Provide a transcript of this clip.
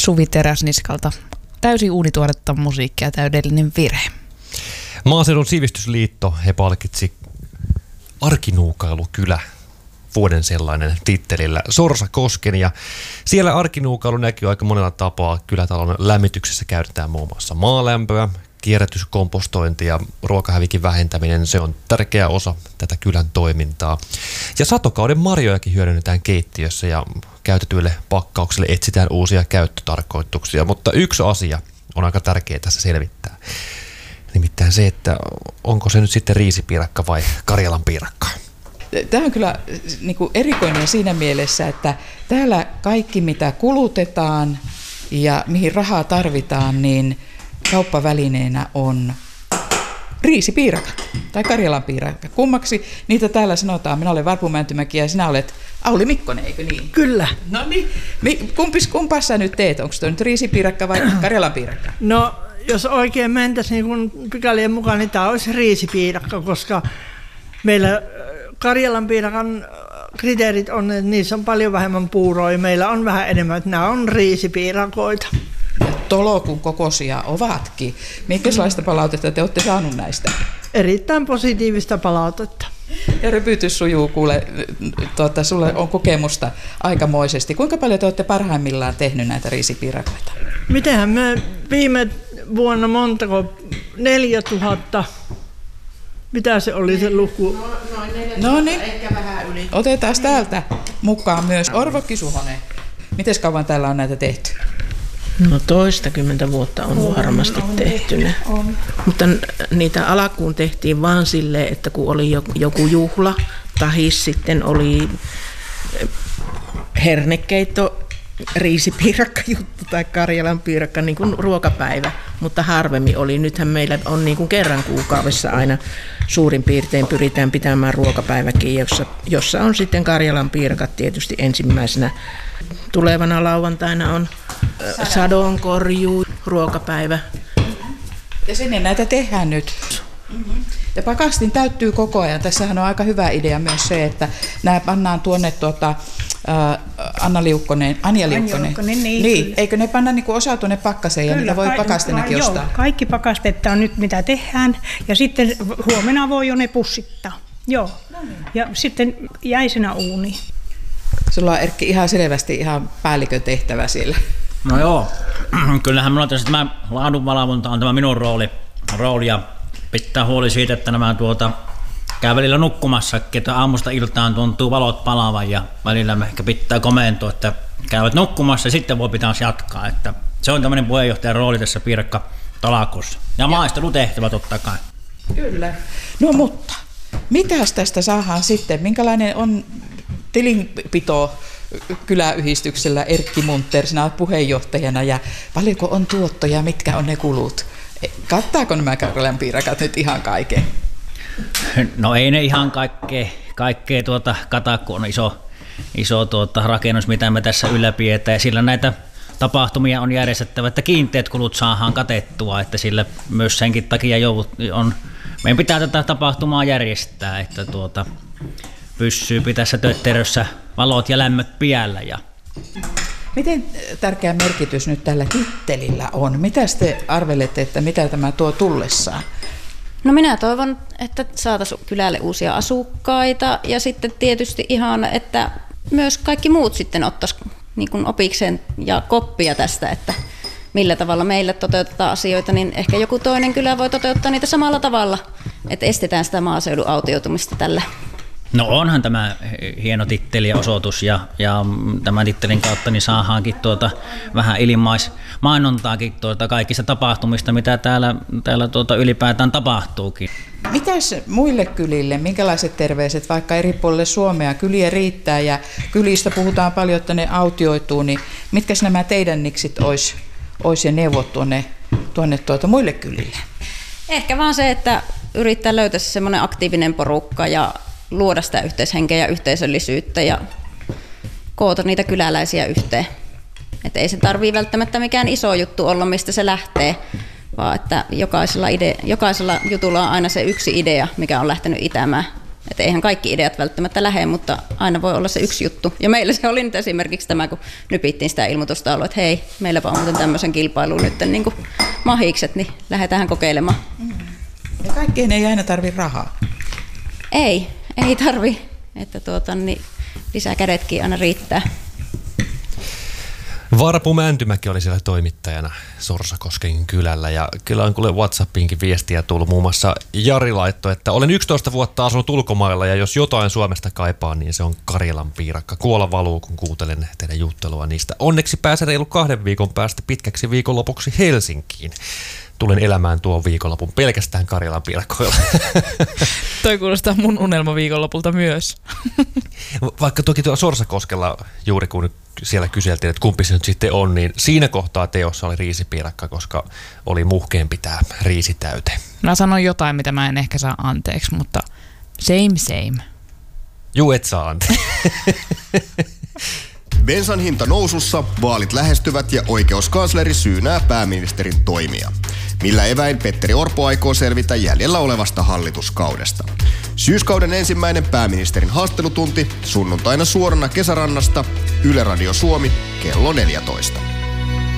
Suvi Teräsniskalta. Täysin uunituoretta musiikkia, täydellinen vire. Maaseudun sivistysliitto, he palkitsi Arkinuukailukylä vuoden sellainen tittelillä Sorsakosken, ja siellä arkinuukailu näkyy aika monella tapaa. Kylätalon lämmityksessä käytetään muun muassa maalämpöä, kierrätyskompostointi ja ruokahävikin vähentäminen, se on tärkeä osa tätä kylän toimintaa. Ja satokauden marjojakin hyödynnetään keittiössä ja käytetyille pakkauksille etsitään uusia käyttötarkoituksia, mutta yksi asia on aika tärkeä tässä selvittää. Nimittäin se, että onko se nyt sitten riisipiirakka vai Karjalan piirakka. Tämä on kyllä niin kuin erikoinen siinä mielessä, että täällä kaikki mitä kulutetaan ja mihin rahaa tarvitaan, niin kauppavälineenä on riisipiirakat tai Karjalan piirakka. Kummaksi niitä täällä sanotaan? Minä olen Varpu Mäntymäki ja sinä olet Auli Mikkonen, eikö niin? Kyllä. No niin, kumpaa sä nyt teet? Onko tuo nyt riisipiirakka vai Karjalan piirakka? No, jos oikein mentäisiin niin kun pykälien mukaan, niin tämä olisi riisipiirakka, koska meillä Karjalan piirakan kriteerit on, että niissä on paljon vähemmän puuroja. Meillä on vähän enemmän, että nämä on riisipiirakoita. Tolokun kokoisia ovatkin. Minkälaista palautetta te olette saaneet näistä? Erittäin positiivista palautetta. Ja rypytys sujuu, kuule, sulle on kokemusta aikamoisesti. Kuinka paljon te olette parhaimmillaan tehnyt näitä riisipiirakoita? Mitenhän me viime vuonna montako? 4000. Mitä se oli se luku? Noin 4000, ehkä vähän yli. Otetaan täältä mukaan myös Orvokki Suhonen. Miten kauan täällä on näitä tehty? No 20 vuotta on varmasti tehty. Mutta niitä alkuun tehtiin vaan silleen, että kun oli joku juhla, tai sitten oli hernekeitto, riisipiirakka juttu tai Karjalan piirakka, niin kuin ruokapäivä, mutta harvemmin oli. Nythän meillä on niin kuin kerran kuukaudessa aina suurin piirtein pyritään pitämään ruokapäiväkin, jossa on sitten Karjalan piirakat tietysti ensimmäisenä. Tulevana lauantaina on sadonkorjuu, ruokapäivä. Ja sinne näitä tehdään nyt. Ja pakastin täyttyy koko ajan. Tässähän on aika hyvä idea myös se, että nämä pannaan tuonne Anja Liukkonen. Niin. Eikö ne panna niin kuin osa tuonne pakkaseen ja niitä voi pakastenakin ostaa? Joo, kaikki pakastetta on nyt mitä tehdään ja sitten huomenna voi jo ne pussittaa. Joo. Ja sitten jäisenä uuniin. Sulla on Erkki ihan selvästi ihan päällikön tehtävä siellä. No joo, kyllähän minulla tässä tämä laadunvalvonta on tämä minun rooli ja pitää huoli siitä, että nämä käy välillä nukkumassa, että aamusta iltaan tuntuu valot palaavan ja välillä me ehkä pitää komentoa, että käyvät nukkumassa ja sitten voi pitää jatkaa. Että se on tämmöinen puheenjohtajan rooli tässä piirakkatalakussa. Ja maistelutehtävä totta kai. Kyllä. No mutta, mitäs tästä saadaan sitten? Minkälainen on tilinpito kyläyhdistyksellä Erkki Munter, sinä olet puheenjohtajana ja paljonko on tuottoja, mitkä on ne kulut? Kattaako nämä Karjalan piirakat nyt ihan kaiken? No ei ne ihan kaikkea kata, kun on iso rakennus, mitä me tässä ylläpidetään ja sillä näitä tapahtumia on järjestettävä, että kiinteät kulut saadaan katettua, että sillä myös senkin takia meidän pitää tätä tapahtumaa järjestää, että pysyy tässä tötterössä valot ja lämmöt piällä. Miten tärkeä merkitys nyt tällä tittelillä on? Mitä te arvelette, että mitä tämä tuo tullessaan? No minä toivon, että saataisiin kylälle uusia asukkaita ja sitten tietysti ihan, että myös kaikki muut sitten ottaisi niin kuin opikseen ja koppia tästä, että millä tavalla meillä toteutetaan asioita, niin ehkä joku toinen kylä voi toteuttaa niitä samalla tavalla, että estetään sitä maaseudun autioitumista tällä. No onhan tämä hieno titteli ja osoitus ja tämän tittelin kautta niin saadaankin vähän ilmaismainontaakin kaikista tapahtumista, mitä täällä ylipäätään tapahtuukin. Mitäs muille kylille, minkälaiset terveiset, vaikka eri puolille Suomea kyliä riittää ja kylistä puhutaan paljon, että ne autioituu, niin mitkäs nämä teidän niksit olisi ja neuvot tuonne muille kylille? Ehkä vaan se, että yrittää löytää semmoinen aktiivinen porukka ja luoda sitä yhteishenkeä ja yhteisöllisyyttä ja koota niitä kyläläisiä yhteen. Että ei se tarvitse välttämättä mikään iso juttu olla, mistä se lähtee, vaan että jokaisella jutulla on aina se yksi idea, mikä on lähtenyt itämään Että eihän kaikki ideat välttämättä lähde, mutta aina voi olla se yksi juttu. Ja meillä se oli nyt esimerkiksi tämä, kun nypittiin sitä ilmoitustaulua, että hei, meilläpä on muuten tämmöisen kilpailuun nyt niin kuin mahikset, niin lähdetään kokeilemaan. Ja kaikkeen ei aina tarvitse rahaa. Ei tarvi. Että niin lisää kädetkin aina riittää. Varpu Mäntymäki oli siellä toimittajana Sorsakosken kylällä ja kyllä on kuule WhatsAppiinkin viestiä tullut. Muun muassa Jari laittoi, että olen 11 vuotta asunut ulkomailla ja jos jotain Suomesta kaipaa, niin se on Karjalan piirakka. Kuola valuu, kun kuuntelen teidän juttelua niistä. Onneksi pääsen reilu 2 viikon päästä pitkäksi viikonlopuksi Helsinkiin. Tulen elämään tuon viikonlopun pelkästään Karjalan piirakkoilla. Toi kuulostaa mun unelmaviikonlopulta myös. Vaikka toki tuolla Sorsakoskella, juuri kun siellä kyseltiin, että kumpi se nyt sitten on, niin siinä kohtaa teossa oli riisipiirakka, koska oli muhkeen pitää riisitäyte. Mä sanon jotain, mitä mä en ehkä saa anteeksi, mutta same. Juu, et saa anteeksi. Bensan hinta nousussa, vaalit lähestyvät ja oikeuskansleri syynää pääministerin toimia. Millä eväin Petteri Orpo aikoo selvitä jäljellä olevasta hallituskaudesta. Syyskauden ensimmäinen pääministerin haastattelutunti sunnuntaina suorana Kesärannasta, Yle Radio Suomi, kello 14.